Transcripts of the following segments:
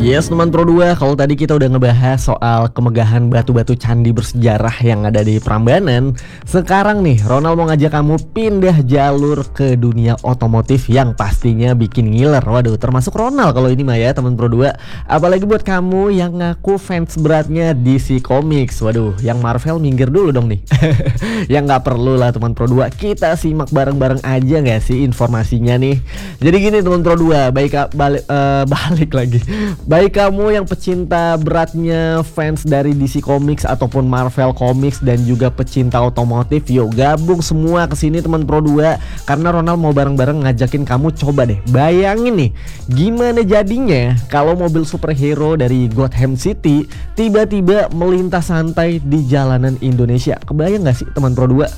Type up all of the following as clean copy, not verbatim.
Yes teman Pro 2, kalau tadi kita udah ngebahas soal kemegahan batu-batu candi bersejarah yang ada di Prambanan. Sekarang nih Ronald mau ngajak kamu pindah jalur ke dunia otomotif yang pastinya bikin ngiler. Waduh, termasuk Ronald kalau ini mah ya teman Pro 2. Apalagi buat kamu yang ngaku fans beratnya DC Comics. Waduh, yang Marvel minggir dulu dong nih. Yang nggak perlu lah teman Pro 2, kita simak bareng-bareng aja nggak sih informasinya nih. Jadi gini teman Pro 2, balik lagi. Baik kamu yang pecinta beratnya fans dari DC Comics ataupun Marvel Comics dan juga pecinta otomotif, yuk gabung semua ke sini teman Pro 2, karena Ronald mau bareng-bareng ngajakin kamu coba deh bayangin nih gimana jadinya kalau mobil superhero dari Gotham City tiba-tiba melintas santai di jalanan Indonesia. Kebayang gak sih teman Pro 2?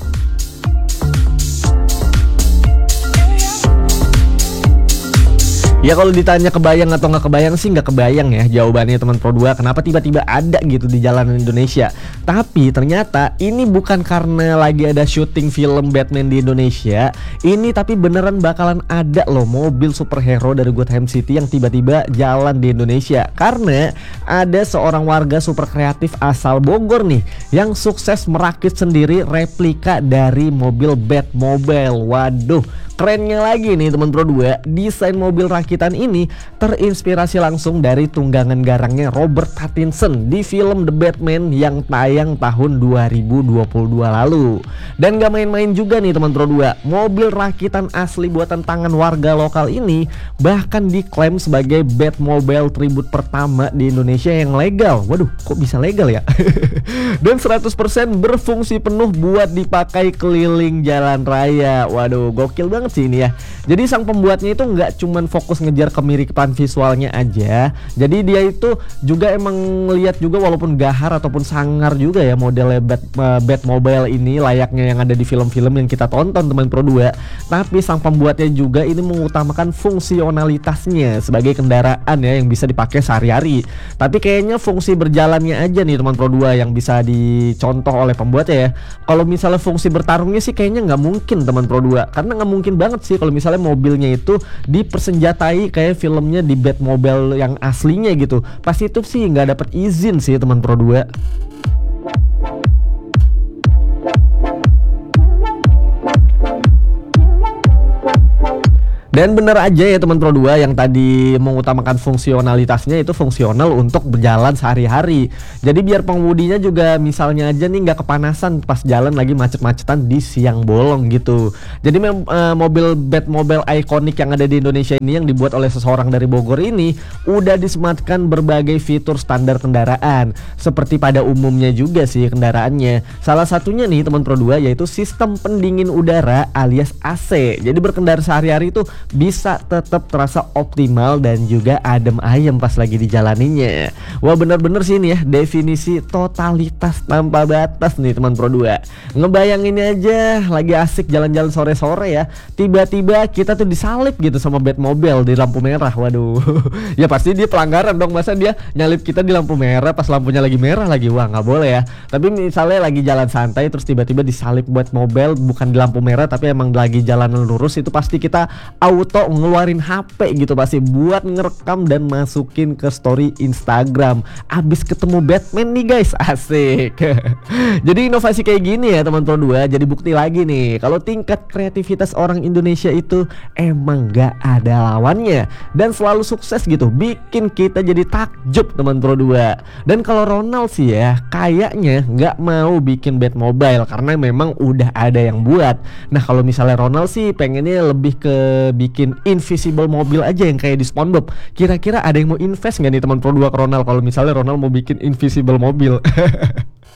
Ya kalau ditanya kebayang atau nggak kebayang sih nggak kebayang ya jawabannya teman Pro 2. Kenapa tiba-tiba ada gitu di jalanan Indonesia. Tapi ternyata ini bukan karena lagi ada syuting film Batman di Indonesia. Ini tapi beneran bakalan ada loh mobil superhero dari Gotham City yang tiba-tiba jalan di Indonesia. Karena ada seorang warga super kreatif asal Bogor nih yang sukses merakit sendiri replika dari mobil Batmobile. Waduh, kerennya lagi nih teman Pro 2, desain mobil rakitan ini terinspirasi langsung dari tunggangan garangnya Robert Pattinson di film The Batman yang tayang tahun 2022 lalu. Dan gak main-main juga nih teman Pro 2, mobil rakitan asli buatan tangan warga lokal ini bahkan diklaim sebagai Batmobile tribute pertama di Indonesia yang legal. Waduh, kok bisa legal ya? Dan 100% berfungsi penuh buat dipakai keliling jalan raya. Waduh, gokil banget sih ini ya. Jadi sang pembuatnya itu nggak cuman fokus ngejar kemiripan visualnya aja. Jadi dia itu juga emang lihat juga walaupun gahar ataupun sangar juga ya modelnya Batmobile ini layaknya yang ada di film-film yang kita tonton teman Pro 2. Tapi sang pembuatnya juga ini mengutamakan fungsionalitasnya sebagai kendaraan ya yang bisa dipakai sehari-hari. Tapi kayaknya fungsi berjalannya aja nih teman Pro 2 yang bisa dicontoh oleh pembuatnya ya. Kalau misalnya fungsi bertarungnya sih kayaknya nggak mungkin teman Pro 2, karena nggak mungkin banget sih kalau misalnya mobilnya itu dipersenjatai kayak filmnya di Batmobile yang aslinya gitu. Pasti itu sih nggak dapat izin sih teman Pro 2. Dan bener aja ya teman Pro 2 yang tadi mengutamakan fungsionalitasnya itu fungsional untuk berjalan sehari-hari. Jadi biar pengemudinya juga misalnya aja nih nggak kepanasan pas jalan lagi macet-macetan di siang bolong gitu. Jadi mobil Batmobile ikonik yang ada di Indonesia ini yang dibuat oleh seseorang dari Bogor ini udah disematkan berbagai fitur standar kendaraan seperti pada umumnya juga sih kendaraannya. Salah satunya nih teman Pro 2 yaitu sistem pendingin udara alias AC. Jadi berkendara sehari-hari itu bisa tetap terasa optimal dan juga adem ayem pas lagi dijalaninya. Wah, bener-bener sih ini ya definisi totalitas tanpa batas nih teman Pro 2. Ngebayangin aja lagi asik jalan-jalan sore-sore ya, tiba-tiba kita tuh disalip gitu sama Batmobile di lampu merah. Waduh. Ya pasti dia pelanggaran dong, masa dia nyalip kita di lampu merah pas lampunya lagi merah lagi. Wah, nggak boleh ya. Tapi misalnya lagi jalan santai terus tiba-tiba disalip Batmobile bukan di lampu merah tapi emang lagi jalanan lurus, itu pasti kita auto ngeluarin HP gitu pasti buat ngerekam dan masukin ke story Instagram. Abis ketemu Batman nih guys, asik. Jadi inovasi kayak gini ya teman Pro 2 jadi bukti lagi nih kalau tingkat kreativitas orang Indonesia itu emang gak ada lawannya dan selalu sukses gitu, bikin kita jadi takjub teman Pro 2. Dan kalau Ronald sih ya kayaknya gak mau bikin Batmobile karena memang udah ada yang buat. Nah kalau misalnya Ronald sih pengennya lebih ke bikin invisible mobil aja yang kayak di SpongeBob. Kira-kira ada yang mau invest nggak nih teman Pro 2 ke Ronald kalau misalnya Ronald mau bikin invisible mobil?